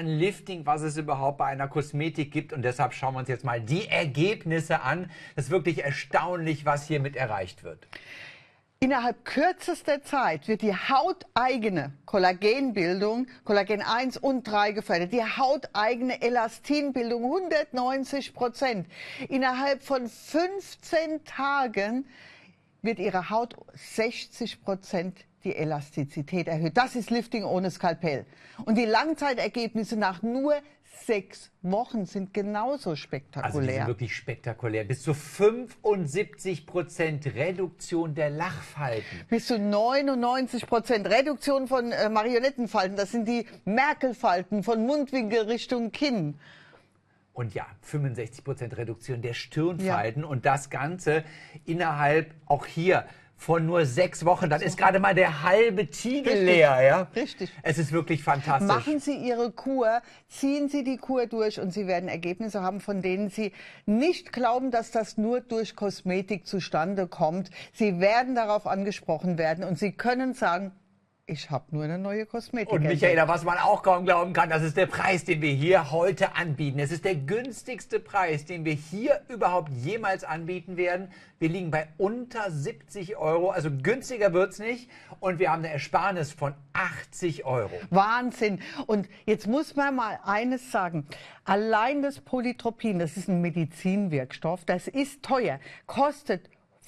an Lifting, was es überhaupt bei einer Kosmetik gibt. Und deshalb schauen wir uns jetzt mal die Ergebnisse an. Das ist wirklich erstaunlich, was hiermit erreicht wird. Innerhalb kürzester Zeit wird die hauteigene Kollagenbildung, Kollagen 1 und 3 gefördert, die hauteigene Elastinbildung 190%. Innerhalb von 15 Tagen wird Ihre Haut 60% die Elastizität erhöht. Das ist Lifting ohne Skalpell. Und die Langzeitergebnisse nach nur 6 Wochen sind genauso spektakulär. Also die sind wirklich spektakulär. Bis zu 75% Reduktion der Lachfalten. Bis zu 99% Reduktion von Marionettenfalten. Das sind die Merkel-Falten von Mundwinkel Richtung Kinn. Und ja, 65% Reduktion der Stirnfalten. Ja. Und das Ganze innerhalb auch hier von nur 6 Wochen, dann ist gerade mal der halbe Tiegel leer. Ja? Richtig. Es ist wirklich fantastisch. Machen Sie Ihre Kur, ziehen Sie die Kur durch und Sie werden Ergebnisse haben, von denen Sie nicht glauben, dass das nur durch Kosmetik zustande kommt. Sie werden darauf angesprochen werden und Sie können sagen, ich habe nur eine neue Kosmetik. Und Michaela, was man auch kaum glauben kann, das ist der Preis, den wir hier heute anbieten. Es ist der günstigste Preis, den wir hier überhaupt jemals anbieten werden. Wir liegen bei unter 70 €, also günstiger wird's nicht. Und wir haben eine Ersparnis von 80 €. Wahnsinn. Und jetzt muss man mal eines sagen. Allein das Polytropin, das ist ein Medizinwirkstoff, das ist teuer, kostet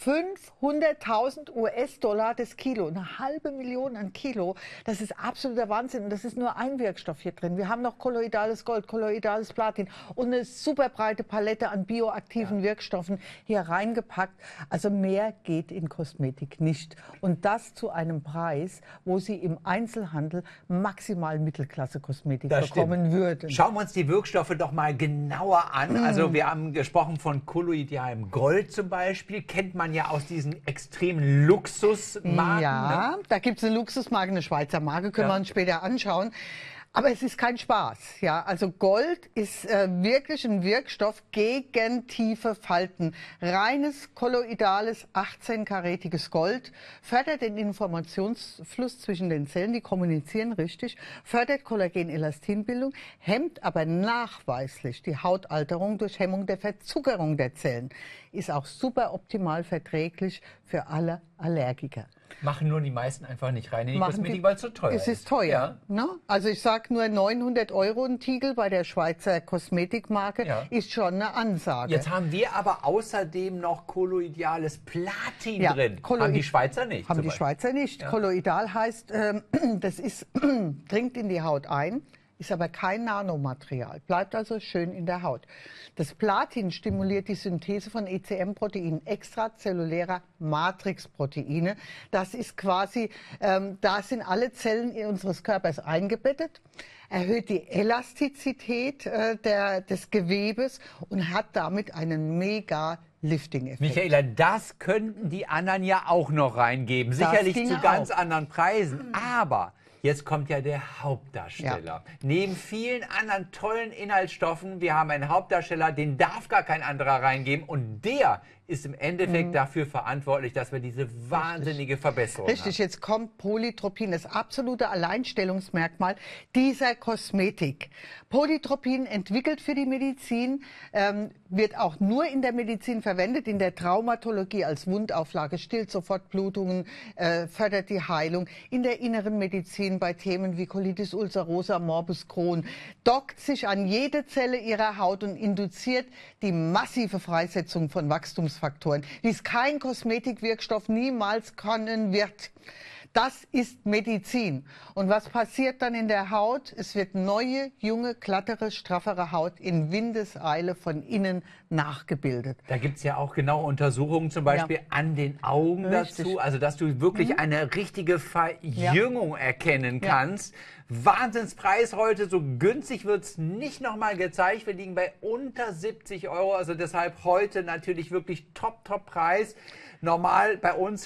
500.000 US-Dollar das Kilo, 500.000 an Kilo. Das ist absoluter Wahnsinn. Und das ist nur ein Wirkstoff hier drin. Wir haben noch kolloidales Gold, kolloidales Platin und eine super breite Palette an bioaktiven Wirkstoffen hier reingepackt. Also mehr geht in Kosmetik nicht. Und das zu einem Preis, wo Sie im Einzelhandel maximal Mittelklasse-Kosmetik bekommen würden. Schauen wir uns die Wirkstoffe doch mal genauer an. Also wir haben gesprochen von kolloidalem Gold zum Beispiel. Kennt man ja aus diesen extremen Luxusmarken. Ja, da gibt es eine Luxusmarke, eine Schweizer Marke, können wir uns später anschauen. Aber es ist kein Spaß. Ja, also Gold ist wirklich ein Wirkstoff gegen tiefe Falten. Reines, kolloidales, 18-karätiges Gold fördert den Informationsfluss zwischen den Zellen, die kommunizieren richtig, fördert Kollagen-Elastinbildung, hemmt aber nachweislich die Hautalterung durch Hemmung der Verzuckerung der Zellen. Ist auch super optimal verträglich für alle Allergiker. Machen nur die meisten einfach nicht rein in die Kosmetik, weil es so teuer ist. Es ist teuer. Ja. Ne? Also ich sage nur 900 € ein Tiegel bei der Schweizer Kosmetikmarke ist schon eine Ansage. Jetzt haben wir aber außerdem noch kolloidales Platin drin. Haben die Schweizer nicht? Haben die Schweizer nicht. Ja. Kolloidal heißt, das dringt in die Haut ein, ist aber kein Nanomaterial, bleibt also schön in der Haut. Das Platin stimuliert die Synthese von ECM-Proteinen, extrazellulärer Matrixproteine. Das ist quasi, da sind alle Zellen unseres Körpers eingebettet, erhöht die Elastizität des Gewebes und hat damit einen mega Lifting-Effekt. Michaela, das könnten die anderen ja auch noch reingeben. Sicherlich zu ganz anderen Preisen, aber jetzt kommt ja der Hauptdarsteller. Ja. Neben vielen anderen tollen Inhaltsstoffen, wir haben einen Hauptdarsteller, den darf gar kein anderer reingeben und der ist im Endeffekt dafür verantwortlich, dass wir diese wahnsinnige Verbesserung haben. Jetzt kommt Polytropin, das absolute Alleinstellungsmerkmal dieser Kosmetik. Polytropin entwickelt für die Medizin, wird auch nur in der Medizin verwendet, in der Traumatologie als Wundauflage, stillt sofort Blutungen, fördert die Heilung, in der inneren Medizin bei Themen wie Colitis ulcerosa, Morbus Crohn, dockt sich an jede Zelle ihrer Haut und induziert die massive Freisetzung von Wachstumsfaktoren, die es kein Kosmetikwirkstoff niemals können wird. Das ist Medizin. Und was passiert dann in der Haut? Es wird neue, junge, glattere, straffere Haut in Windeseile von innen nachgebildet. Da gibt es ja auch genaue Untersuchungen, zum Beispiel an den Augen dazu, also dass du wirklich eine richtige Verjüngung erkennen kannst. Wahnsinnspreis heute, so günstig wird es nicht nochmal gezeigt. Wir liegen bei unter 70 €, also deshalb heute natürlich wirklich Top-Preis. Normal bei uns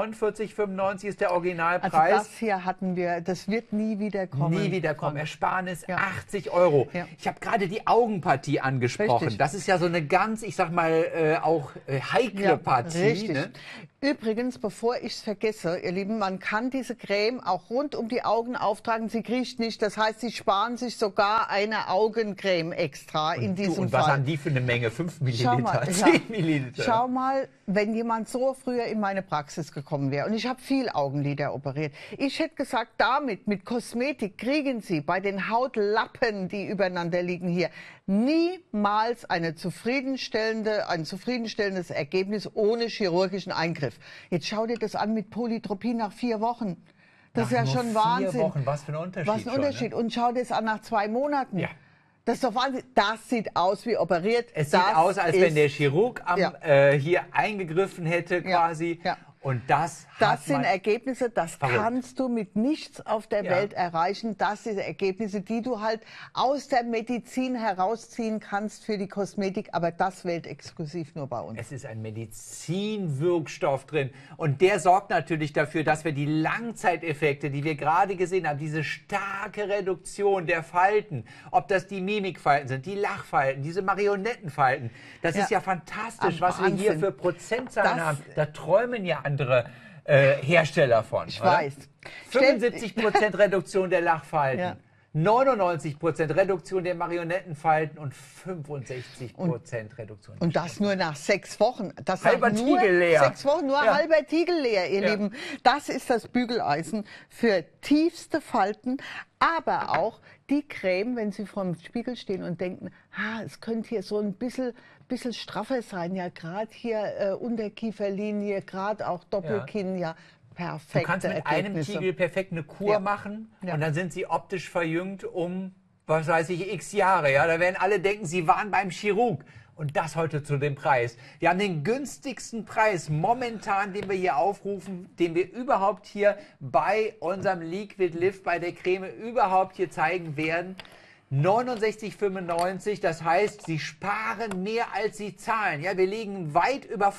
149,95 ist der Originalpreis. Also das hier hatten wir, das wird nie wieder kommen. Nie wieder kommen. Ersparnis 80 €. Ja. Ich habe gerade die Augenpartie angesprochen. Richtig. Das ist ja so eine ganz, ich sag mal, auch heikle Partie. Richtig. Ne? Übrigens, bevor ich es vergesse, ihr Lieben, man kann diese Creme auch rund um die Augen auftragen. Sie kriecht nicht. Das heißt, Sie sparen sich sogar eine Augencreme extra in diesem Fall. Und was haben die für eine Menge? 5 Milliliter, Schau mal, 10 Milliliter? Schau mal, wenn jemand so früher in meine Praxis gekommen wäre, und ich habe viel Augenlider operiert, ich hätte gesagt, damit, mit Kosmetik, kriegen Sie bei den Hautlappen, die übereinander liegen hier, niemals ein zufriedenstellendes Ergebnis ohne chirurgischen Eingriff. Jetzt schau dir das an mit Polytropin nach 4 Wochen. Das ist ja schon Wahnsinn. 4 Wochen, was für ein Unterschied. Was ein Unterschied. Und schau dir das an nach 2 Monaten. Ja. Das ist doch Wahnsinn. Das sieht aus wie operiert. Es sieht aus, als wenn der Chirurg hier eingegriffen hätte quasi. Ja. Und das sind Ergebnisse, das kannst du mit nichts auf der Welt erreichen. Das sind Ergebnisse, die du halt aus der Medizin herausziehen kannst für die Kosmetik, aber das weltexklusiv nur bei uns. Es ist ein Medizinwirkstoff drin und der sorgt natürlich dafür, dass wir die Langzeiteffekte, die wir gerade gesehen haben, diese starke Reduktion der Falten, ob das die Mimikfalten sind, die Lachfalten, diese Marionettenfalten, das ist ja fantastisch, was wir hier für Prozentzahlen haben. Da träumen ja andere Hersteller von. Ich weiß. 75% Reduktion der Lachfalten, 99% Reduktion der Marionettenfalten und 65% Reduktion. Und das nur nach 6 Wochen. Das halber Tiegel leer. 6 Wochen, nur halber Tiegel leer, ihr Lieben. Das ist das Bügeleisen für tiefste Falten, aber auch die Creme, wenn Sie vor dem Spiegel stehen und denken, es könnte hier so ein bisschen straffer sein, ja, gerade hier Unterkieferlinie, gerade auch Doppelkinn, perfekte Du kannst mit einem Tiegel perfekt eine Kur machen und dann sind sie optisch verjüngt um, was weiß ich, x Jahre. Ja? Da werden alle denken, sie waren beim Chirurg. Und das heute zu dem Preis. Wir haben den günstigsten Preis momentan, den wir hier aufrufen, den wir überhaupt hier bei unserem Liquid Lift, bei der Creme überhaupt hier zeigen werden. 69,95, das heißt, Sie sparen mehr als Sie zahlen. Ja, wir liegen weit über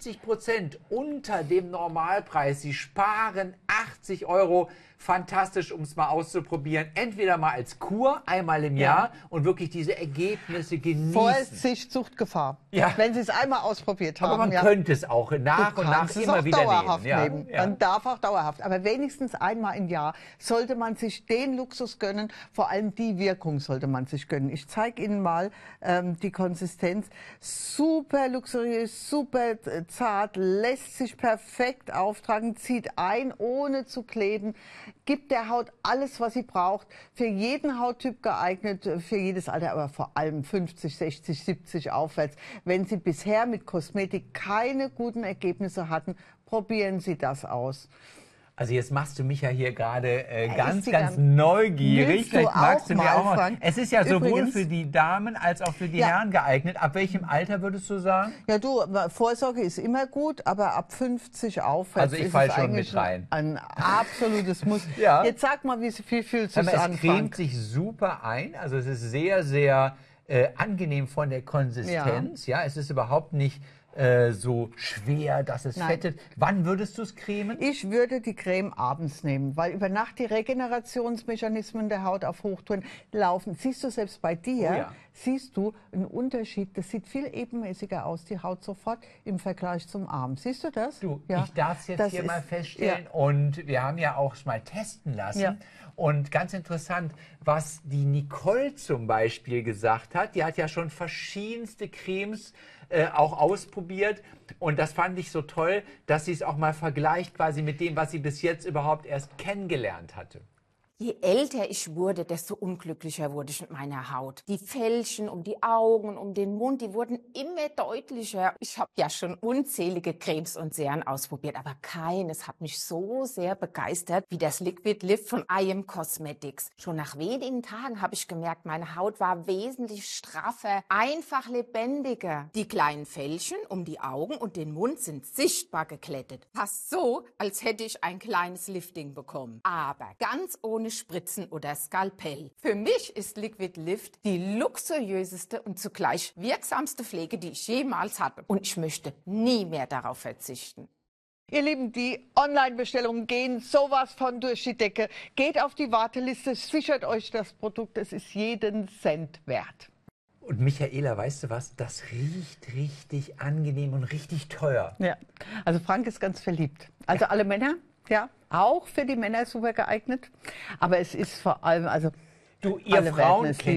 50% unter dem Normalpreis. Sie sparen 80 €. Fantastisch, um es mal auszuprobieren. Entweder mal als Kur, einmal im Jahr und wirklich diese Ergebnisse genießen. Vorsicht, Suchtgefahr. Ja. Wenn Sie es einmal ausprobiert haben. Aber man könnte es auch nach und nach immer wieder nehmen. Man darf auch dauerhaft. Aber wenigstens einmal im Jahr sollte man sich den Luxus gönnen. Vor allem die Wirkung sollte man sich gönnen. Ich zeige Ihnen mal die Konsistenz. Super luxuriös, super zart, lässt sich perfekt auftragen, zieht ein, ohne zu kleben. Gibt der Haut alles, was sie braucht, für jeden Hauttyp geeignet, für jedes Alter, aber vor allem 50, 60, 70 aufwärts. Wenn Sie bisher mit Kosmetik keine guten Ergebnisse hatten, probieren Sie das aus. Also jetzt machst du mich ja hier gerade ganz neugierig. Vielleicht magst du mir auch mal. Es ist ja sowohl für die Damen als auch für die Herren geeignet. Ab welchem Alter würdest du sagen? Ja, du, Vorsorge ist immer gut, aber ab 50 aufwärts also ich falle schon mit rein. Ein absolutes Muss. Jetzt sag mal, wie viel fühlt sich an? Es cremt sich super ein. Also es ist sehr, sehr angenehm von der Konsistenz. Ja, es ist überhaupt nicht so schwer, dass es fettet. Wann würdest du es cremen? Ich würde die Creme abends nehmen, weil über Nacht die Regenerationsmechanismen der Haut auf Hochtouren laufen. Siehst du selbst bei dir, siehst du einen Unterschied. Das sieht viel ebenmäßiger aus, die Haut sofort im Vergleich zum Arm. Siehst du das? Du, ich darf es jetzt hier mal feststellen und wir haben ja auch mal testen lassen. Und ganz interessant, was die Nicole zum Beispiel gesagt hat, die hat ja schon verschiedenste Cremes auch ausprobiert und das fand ich so toll, dass sie es auch mal vergleicht quasi mit dem, was sie bis jetzt überhaupt erst kennengelernt hatte. Je älter ich wurde, desto unglücklicher wurde ich mit meiner Haut. Die Fältchen um die Augen, um den Mund, die wurden immer deutlicher. Ich habe ja schon unzählige Cremes und Serien ausprobiert, aber keines hat mich so sehr begeistert wie das Liquid Lift von IM Cosmetics. Schon nach wenigen Tagen habe ich gemerkt, meine Haut war wesentlich straffer, einfach lebendiger. Die kleinen Fältchen um die Augen und den Mund sind sichtbar geglättet. Fast so, als hätte ich ein kleines Lifting bekommen. Aber ganz ohne Spritzen oder Skalpell. Für mich ist Liquid Lift die luxuriöseste und zugleich wirksamste Pflege, die ich jemals hatte. Und ich möchte nie mehr darauf verzichten. Ihr Lieben, die Online-Bestellungen gehen sowas von durch die Decke. Geht auf die Warteliste, sichert euch das Produkt, es ist jeden Cent wert. Und Michaela, weißt du was? Das riecht richtig angenehm und richtig teuer. Ja, also Frank ist ganz verliebt. Also alle Männer, ja, auch für die Männer super geeignet. Aber es ist vor allem, also du, ihr Frauen kennt